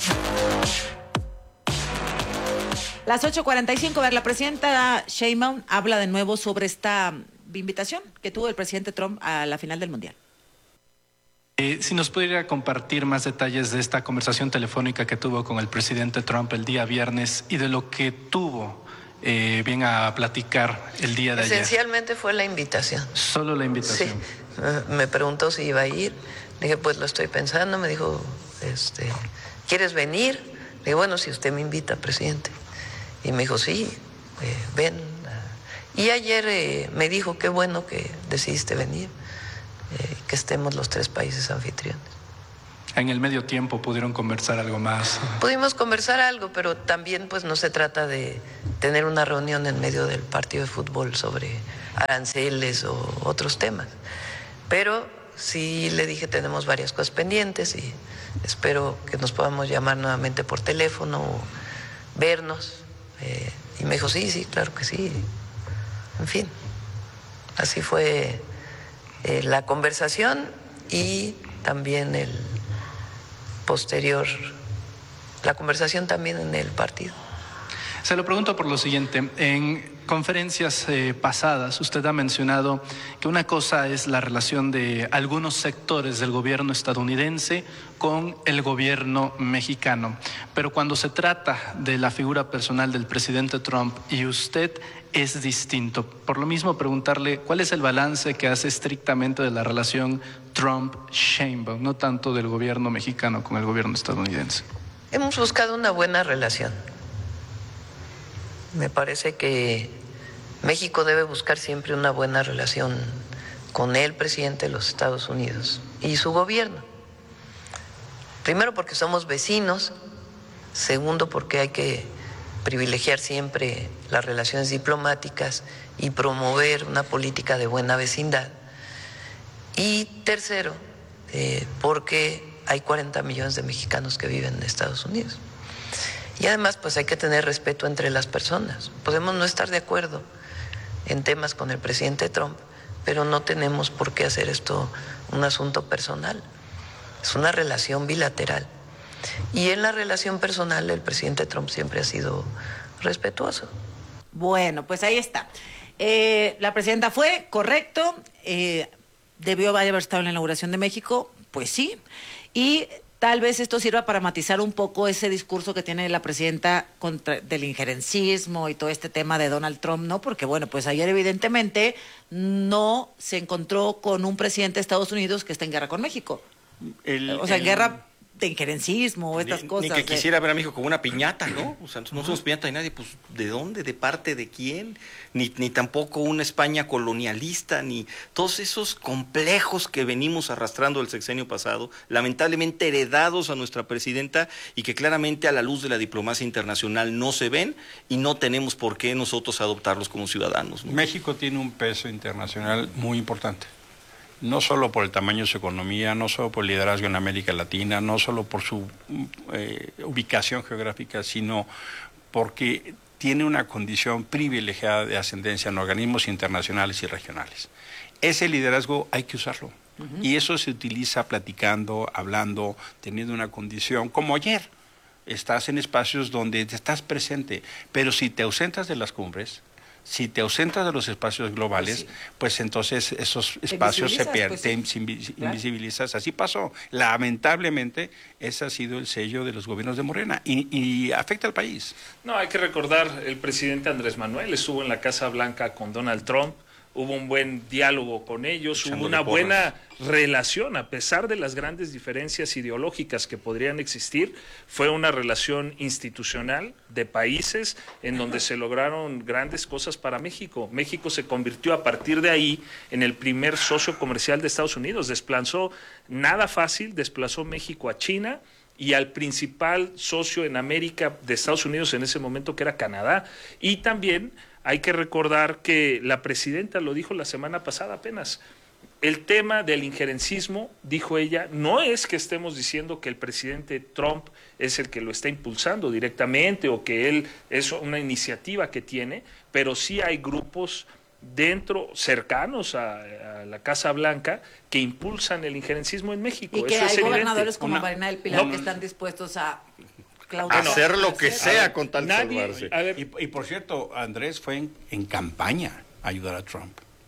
Las ocho cuarenta y cinco, a ver, la presidenta Sheinbaum habla de nuevo sobre esta invitación que tuvo el presidente Trump a la final del Mundial. Eh, si nos pudiera compartir más detalles de esta conversación telefónica que tuvo con el presidente Trump el día viernes y de lo que tuvo eh, bien a platicar el día de ayer. Esencialmente fue la invitación. Solo la invitación. Sí, me preguntó si iba a ir, dije pues lo estoy pensando, me dijo, este, ¿quieres venir? Le dije, bueno, si usted me invita, presidente. Y me dijo, sí, eh, ven. Y ayer eh, me dijo, qué bueno que decidiste venir, eh, que estemos los tres países anfitriones. En el medio tiempo pudieron conversar algo más. Pudimos conversar algo, pero también pues no se trata de tener una reunión en medio del partido de fútbol sobre aranceles o otros temas. Pero sí le dije, tenemos varias cosas pendientes y espero que nos podamos llamar nuevamente por teléfono o vernos. Eh, y me dijo, sí, sí, claro que sí. En fin, así fue eh, la conversación y también el posterior, la conversación también en el partido. Se lo pregunto por lo siguiente. En conferencias eh, pasadas usted ha mencionado que una cosa es la relación de algunos sectores del gobierno estadounidense con el gobierno mexicano, pero cuando se trata de la figura personal del presidente Trump y usted es distinto. Por lo mismo, preguntarle cuál es el balance que hace estrictamente de la relación Trump-Sheinbaum, no tanto del gobierno mexicano con el gobierno estadounidense. Hemos buscado una buena relación. Me parece que México debe buscar siempre una buena relación con el presidente de los Estados Unidos y su gobierno. Primero porque somos vecinos, segundo porque hay que privilegiar siempre las relaciones diplomáticas y promover una política de buena vecindad. Y tercero, eh, porque hay cuarenta millones de mexicanos que viven en Estados Unidos. Y además, pues hay que tener respeto entre las personas. Podemos no estar de acuerdo en temas con el presidente Trump, pero no tenemos por qué hacer esto un asunto personal. Es una relación bilateral. Y en la relación personal, el presidente Trump siempre ha sido respetuoso. Bueno, pues ahí está. Eh, la presidenta fue, correcto. Eh, debió haber estado en la inauguración de México, pues sí. Y tal vez esto sirva para matizar un poco ese discurso que tiene la presidenta contra, del injerencismo y todo este tema de Donald Trump, ¿no? Porque, bueno, pues ayer evidentemente no se encontró con un presidente de Estados Unidos que está en guerra con México. El, o sea, en el... guerra de injerencismo o estas ni, cosas. Ni que de... quisiera ver a México como una piñata, ¿no? O sea, no somos piñata de nadie, pues ¿de dónde? ¿De parte de quién? Ni, ni tampoco una España colonialista, ni todos esos complejos que venimos arrastrando del sexenio pasado, lamentablemente heredados a nuestra presidenta y que claramente a la luz de la diplomacia internacional no se ven y no tenemos por qué nosotros adoptarlos como ciudadanos, ¿no? México tiene un peso internacional muy importante. No solo por el tamaño de su economía, no solo por el liderazgo en América Latina, no solo por su eh, ubicación geográfica, sino porque tiene una condición privilegiada de ascendencia en organismos internacionales y regionales. Ese liderazgo hay que usarlo. Uh-huh. Y eso se utiliza platicando, hablando, teniendo una condición, como ayer. Estás en espacios donde estás presente, pero si te ausentas de las cumbres, si te ausentas de los espacios globales, pues, sí. pues entonces esos espacios se pierden, pues, sí. te invisibilizas. Así pasó. Lamentablemente, ese ha sido el sello de los gobiernos de Morena y, y afecta al país. No, hay que recordar, el presidente Andrés Manuel estuvo en la Casa Blanca con Donald Trump, hubo un buen diálogo con ellos, hubo una buena relación, a pesar de las grandes diferencias ideológicas que podrían existir, fue una relación institucional de países en donde se lograron grandes cosas para México. México se convirtió a partir de ahí en el primer socio comercial de Estados Unidos, desplazó nada fácil, desplazó México a China y al principal socio en América de Estados Unidos en ese momento, que era Canadá, y también hay que recordar que la presidenta lo dijo la semana pasada apenas. El tema del injerencismo, dijo ella, no es que estemos diciendo que el presidente Trump es el que lo está impulsando directamente o que él es una iniciativa que tiene, pero sí hay grupos dentro, cercanos a, a la Casa Blanca, que impulsan el injerencismo en México. Y que Eso hay es gobernadores como una, Marina del Pilar no, que están dispuestos a hacer lo que sea con tal de nadie, salvarse. A ver, y, y por cierto, Andrés fue en, en campaña a ayudar a Trump.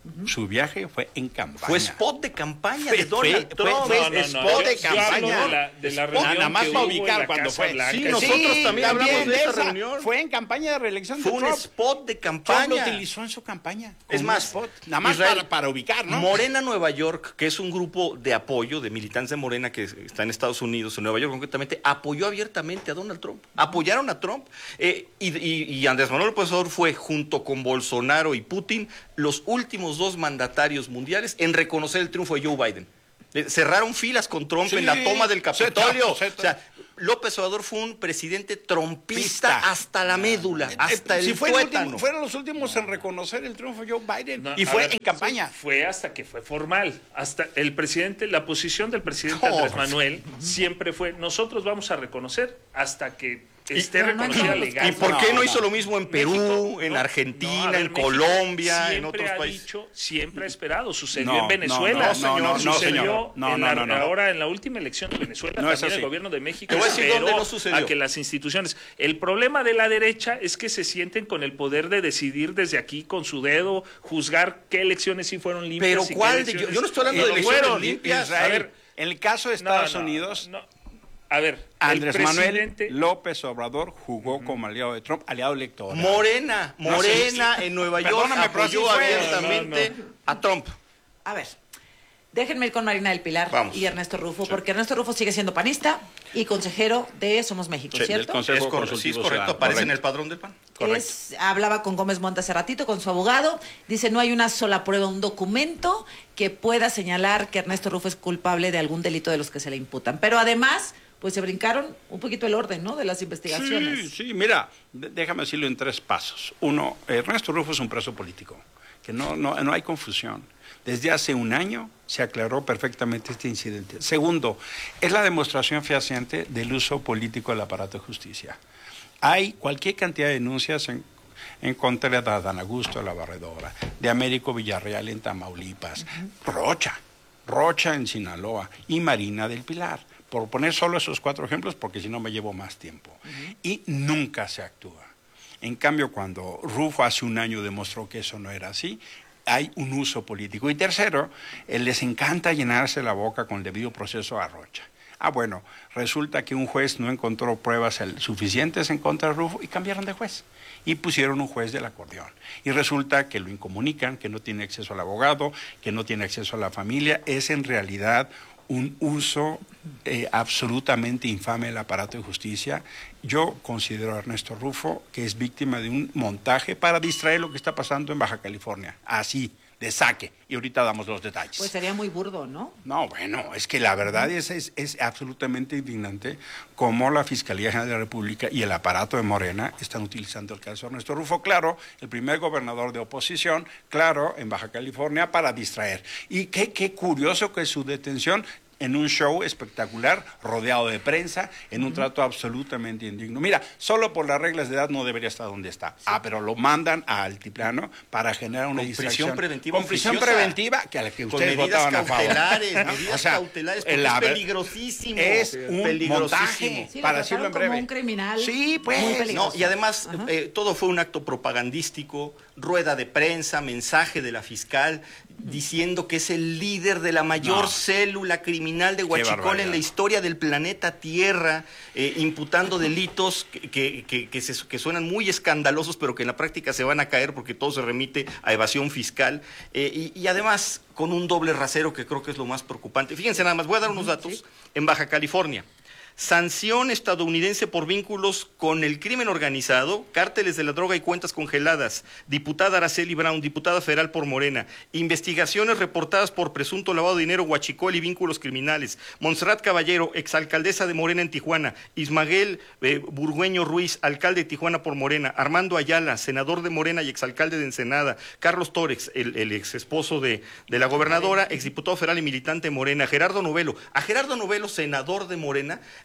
Uh-huh. Su viaje fue en campaña. Fue spot de campaña fue, de Donald fue, Trump. Fue, no, fue no, spot no, de yo, campaña. Yo de la, de la reunión nada más para ubicar cuando fue. Blanca. Sí, nosotros sí, también hablamos de esa reunión. Fue en campaña de reelección fue de Trump. Fue un spot de campaña. Trump lo utilizó en su campaña. Es más, spot, nada más Israel, para, para ubicar, ¿no? Morena Nueva York, que es un grupo de apoyo de militantes de Morena que está en Estados Unidos, en Nueva York concretamente, apoyó abiertamente a Donald Trump. Apoyaron a Trump. Eh, y, y, y Andrés Manuel López Obrador fue, junto con Bolsonaro y Putin, los últimos dos mandatarios mundiales en reconocer el triunfo de Joe Biden. Eh, cerraron filas con Trump sí, en la toma del Capitolio. Se, se, o sea, López Obrador fue un presidente trompista Pista. hasta la médula, eh, hasta eh, el si fue tuétano. El último, fueron los últimos en reconocer el triunfo de Joe Biden. No, y fue ver, en campaña. Fue hasta que fue formal. Hasta el presidente, la posición del presidente oh, Andrés Manuel sí. siempre fue, nosotros vamos a reconocer hasta que esté y, reconocida legal. ¿Y por qué no, no hizo lo mismo en Perú, México, en Argentina, no, ver, en México Colombia, en otros ha países? Dicho, siempre ha esperado. Sucedió no, en Venezuela. No, señor. No, no, sucedió señor. No, en no, la, no, no, ahora en la última elección de Venezuela, no también el gobierno de México esperó no a que las instituciones... El problema de la derecha es que se sienten con el poder de decidir desde aquí con su dedo, juzgar qué elecciones sí fueron limpias. Pero y ¿cuál? Qué yo, yo no estoy hablando de elecciones fueron, limpias. Israel, a ver, en el caso de Estados no, no, Unidos... No, A ver, Andrés el presidente... Manuel López Obrador jugó uh-huh. como aliado de Trump, aliado electoral. Morena, Morena no, sí, en Nueva York Perdóname, apoyó abiertamente no, no, no. a Trump. A ver, déjenme ir con Marina del Pilar Vamos. y Ernesto Rufo, sí. porque Ernesto Rufo sigue siendo panista y consejero de Somos México, sí, ¿cierto? Del Consejo es correcto, sí, es correcto, aparece correcto. en el padrón del P A N. Correcto. Es, hablaba con Gómez Montt hace ratito, con su abogado, dice no hay una sola prueba, un documento que pueda señalar que Ernesto Rufo es culpable de algún delito de los que se le imputan, pero además... pues se brincaron un poquito el orden, ¿no?, de las investigaciones. Sí, sí, mira, déjame decirlo en tres pasos. Uno, Ernesto Rufo es un preso político, que no, no, no hay confusión. Desde hace un año se aclaró perfectamente este incidente. Segundo, es la demostración fehaciente del uso político del aparato de justicia. Hay cualquier cantidad de denuncias en, en contra de Adán Augusto de la Barredora, de Américo Villarreal en Tamaulipas, uh-huh. Rocha, Rocha en Sinaloa y Marina del Pilar. Por poner solo esos cuatro ejemplos, porque si no me llevo más tiempo. Uh-huh. Y nunca se actúa. En cambio, cuando Rufo hace un año demostró que eso no era así, hay un uso político. Y tercero, eh, les encanta llenarse la boca con el debido proceso a Rocha. Ah, bueno, resulta que un juez no encontró pruebas suficientes en contra de Rufo y cambiaron de juez. Y pusieron un juez del acordeón. Y resulta que lo incomunican, que no tiene acceso al abogado, que no tiene acceso a la familia. Es en realidad un uso eh, absolutamente infame del aparato de justicia. Yo considero a Ernesto Rufo que es víctima de un montaje para distraer lo que está pasando en Baja California. Así, de saque. Y ahorita damos los detalles. Pues sería muy burdo, ¿no? No, bueno, es que la verdad es, es, es absolutamente indignante cómo la Fiscalía General de la República y el aparato de Morena están utilizando el caso de Ernesto Rufo, claro, el primer gobernador de oposición, claro, en Baja California, para distraer. Y qué, qué curioso que su detención en un show espectacular, rodeado de prensa, en un uh-huh. trato absolutamente indigno. Mira, solo por las reglas de edad no debería estar donde está. Sí. Ah, pero lo mandan a altiplano para generar una con distracción. Prisión preventiva con prisión preventiva, que a la que ustedes votaban a favor. Medidas o sea, cautelares, porque es peligrosísimo. Es un peligrosísimo. montaje, sí, para decirlo en breve. Como un criminal. Sí, pues. Muy peligroso. No, y además, eh, todo fue un acto propagandístico, rueda de prensa, mensaje de la fiscal, diciendo que es el líder de la mayor no. célula criminal de Huachicol en la historia del planeta Tierra, eh, imputando delitos que, que, que, que, se, que suenan muy escandalosos, pero que en la práctica se van a caer porque todo se remite a evasión fiscal, eh, y, y además con un doble rasero que creo que es lo más preocupante. Fíjense nada más, voy a dar unos datos. Sí. En Baja California, sanción estadounidense por vínculos con el crimen organizado, cárteles de la droga y cuentas congeladas, diputada Araceli Brown, diputada federal por Morena, investigaciones reportadas por presunto lavado de dinero, huachicol y vínculos criminales, Montserrat Caballero, exalcaldesa de Morena en Tijuana, Ismael eh, Burgueño Ruiz, alcalde de Tijuana por Morena, Armando Ayala, senador de Morena y exalcalde de Ensenada, Carlos Torres, el, el ex esposo de, de la gobernadora, exdiputado federal y militante de Morena, Gerardo Novelo. A Gerardo Novelo, senador de Morena,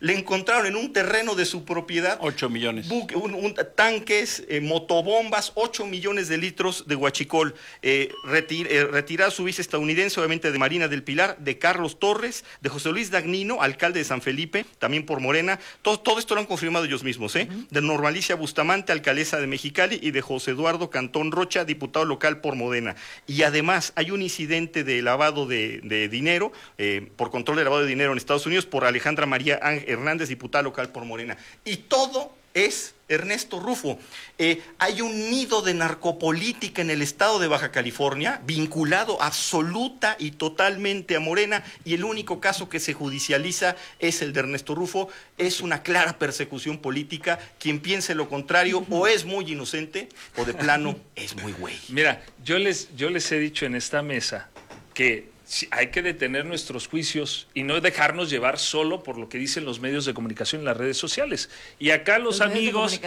le encontraron en un terreno de su propiedad ocho millones. Buque, un, un, tanques, eh, motobombas, ocho millones de litros de huachicol. Eh, retir, eh, retirar su vice estadounidense, obviamente de Marina del Pilar, de Carlos Torres, de José Luis Dagnino, alcalde de San Felipe, también por Morena. Todo, todo esto lo han confirmado ellos mismos, ¿eh? Uh-huh. De Normalicia Bustamante, alcaldesa de Mexicali, y de José Eduardo Cantón Rocha, diputado local por Morena. Y además hay un incidente de lavado de, de dinero, eh, por control de lavado de dinero en Estados Unidos, por Alejandra María Hernández, diputada local por Morena. Y todo es Ernesto Rufo. Eh, hay un nido de narcopolítica en el estado de Baja California, vinculado absoluta y totalmente a Morena, y el único caso que se judicializa es el de Ernesto Rufo. Es una clara persecución política. Quien piense lo contrario o es muy inocente o de plano es muy güey. Mira, yo les, yo les he dicho en esta mesa que hay que detener nuestros juicios y no dejarnos llevar solo por lo que dicen los medios de comunicación en las redes sociales. Y acá los, los amigos,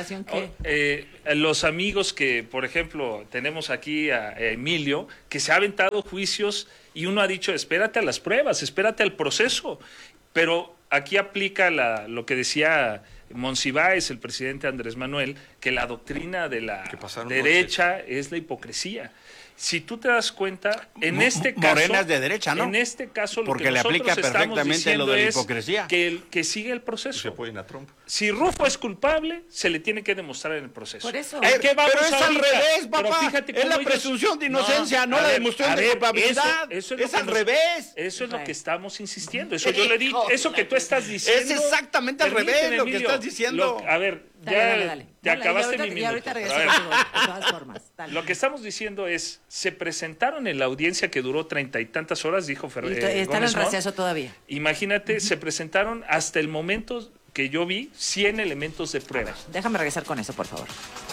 eh, los amigos que, por ejemplo, tenemos aquí a Emilio, que se ha aventado juicios y uno ha dicho, espérate a las pruebas, espérate al proceso. Pero aquí aplica la, lo que decía Monsiváis, el presidente Andrés Manuel, que la doctrina de la derecha noches. es la hipocresía. Si tú te das cuenta, en este caso... Morena es de derecha, ¿no? En este caso, lo Porque que le nosotros aplica perfectamente diciendo lo de la es hipocresía. Que, el, que sigue el proceso. Se apoyen a Trump. Si Rufo es culpable, se le tiene que demostrar en el proceso. Por eso. Eh, ¿Qué vamos pero es ahorita? al revés, papá. Pero fíjate es la ellos... presunción de inocencia, no, no la ver, demostración de ver, culpabilidad. Eso, eso es, es al nos, revés. Eso es lo que estamos insistiendo. Eso yo le di, eso que tú estás diciendo. Es exactamente al revés lo que estás diciendo. Lo, a ver, dale, ya dale, dale. te Dale, acabaste ahorita, mi minuto. Y ahorita regresamos de todas formas. Dale. Lo que estamos diciendo es, se presentaron en la audiencia que duró treinta y tantas horas, dijo Ferrer. Eh, están en receso todavía. Imagínate, uh-huh. se presentaron hasta el momento que yo vi cien elementos de prueba. Ver, déjame regresar con eso, por favor.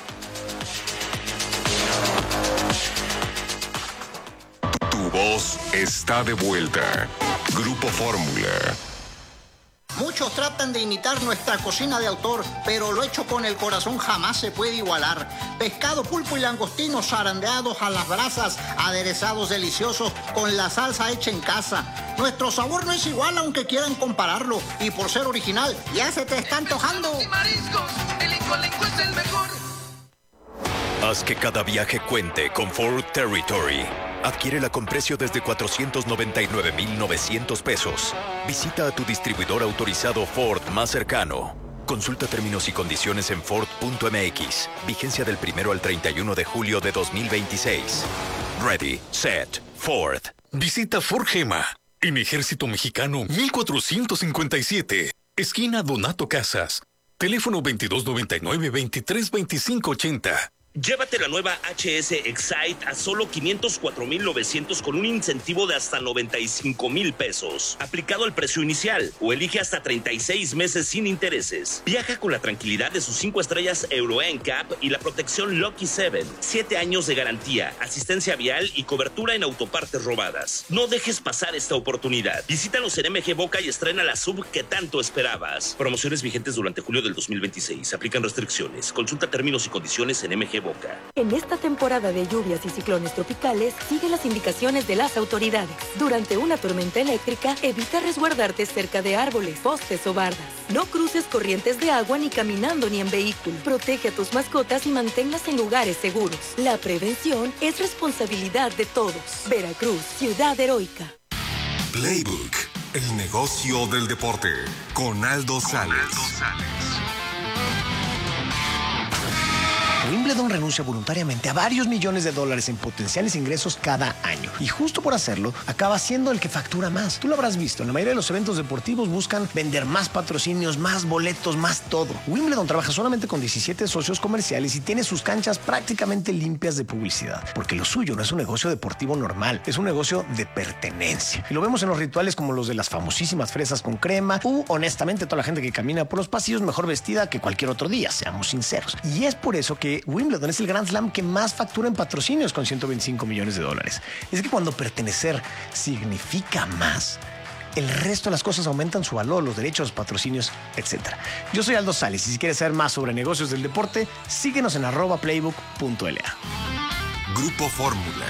Tu voz está de vuelta. Grupo Fórmula. Muchos tratan de imitar nuestra cocina de autor, pero lo hecho con el corazón jamás se puede igualar. Pescado, pulpo y langostinos zarandeados a las brasas, aderezados deliciosos con la salsa hecha en casa. Nuestro sabor no es igual aunque quieran compararlo, y por ser original, ya se te está antojando. Y mariscos, el Incolenco es el mejor. Haz que cada viaje cuente con Ford Territory. Adquiérela con precio desde cuatrocientos noventa y nueve mil novecientos pesos. Visita a tu distribuidor autorizado Ford más cercano. Consulta términos y condiciones en Ford punto M X. Vigencia del primero al treinta y uno de julio de dos mil veintiséis. Ready, set, Ford. Visita Ford Gema en Ejército Mexicano mil cuatrocientos cincuenta y siete. Esquina Donato Casas. Teléfono veintidós noventa y nueve, veintitrés veinticinco ochenta. Llévate la nueva H S Excite a solo quinientos cuatro mil novecientos con un incentivo de hasta noventa y cinco mil pesos, aplicado al precio inicial, o elige hasta treinta y seis meses sin intereses. Viaja con la tranquilidad de sus cinco estrellas Euro N C A P y la protección Lucky siete, siete años de garantía, asistencia vial y cobertura en autopartes robadas. No dejes pasar esta oportunidad. Visítanos en M G Boca y estrena la sub que tanto esperabas. Promociones vigentes durante julio del dos mil veintiséis. Aplican restricciones. Consulta términos y condiciones en M G Boca. En esta temporada de lluvias y ciclones tropicales, sigue las indicaciones de las autoridades. Durante una tormenta eléctrica, evita resguardarte cerca de árboles, postes o bardas. No cruces corrientes de agua ni caminando ni en vehículo. Protege a tus mascotas y manténlas en lugares seguros. La prevención es responsabilidad de todos. Veracruz, ciudad heroica. Playbook, el negocio del deporte, con Aldo Sales. Wimbledon renuncia voluntariamente a varios millones de dólares en potenciales ingresos cada año. Y justo por hacerlo, acaba siendo el que factura más. Tú lo habrás visto, en la mayoría de los eventos deportivos buscan vender más patrocinios, más boletos, más todo. Wimbledon trabaja solamente con diecisiete socios comerciales y tiene sus canchas prácticamente limpias de publicidad. Porque lo suyo no es un negocio deportivo normal, es un negocio de pertenencia. Y lo vemos en los rituales como los de las famosísimas fresas con crema u, honestamente, toda la gente que camina por los pasillos mejor vestida que cualquier otro día, seamos sinceros. Y es por eso que Wimbledon es el Grand Slam que más factura en patrocinios con ciento veinticinco millones de dólares. Es que cuando pertenecer significa más, el resto de las cosas aumentan su valor, los derechos, los patrocinios, etcétera. Yo soy Aldo Sales y si quieres saber más sobre negocios del deporte, síguenos en arroba playbook punto l a. Grupo Fórmula.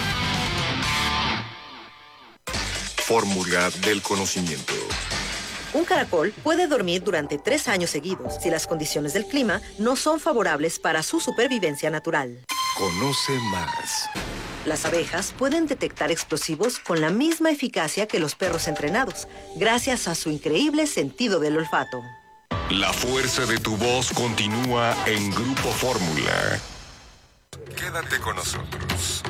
Fórmula del conocimiento. Un caracol puede dormir durante tres años seguidos si las condiciones del clima no son favorables para su supervivencia natural. Conoce más. Las abejas pueden detectar explosivos con la misma eficacia que los perros entrenados, gracias a su increíble sentido del olfato. La fuerza de tu voz continúa en Grupo Fórmula. Quédate con nosotros.